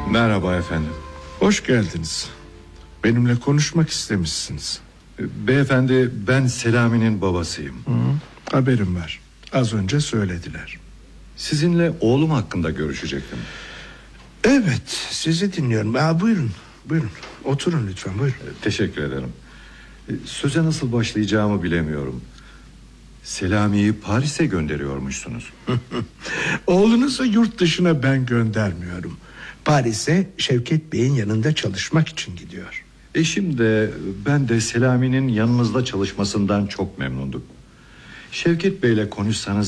Merhaba efendim. Hoş geldiniz. Benimle konuşmak istemişsiniz. Beyefendi, ben Selami'nin babasıyım. Haberim var. Az önce söylediler. Sizinle oğlum hakkında görüşecektim. Evet, sizi dinliyorum. Buyurun. Oturun lütfen, buyurun. Teşekkür ederim. Söze nasıl başlayacağımı bilemiyorum. Selami'yi Paris'e gönderiyormuşsunuz. Oğlunuzu yurt dışına ben göndermiyorum. Paris'e Şevket Bey'in yanında çalışmak için gidiyor. Eşim de ben de Selami'nin yanınızda çalışmasından çok memnunduk. Şevket Bey'le konuşsanız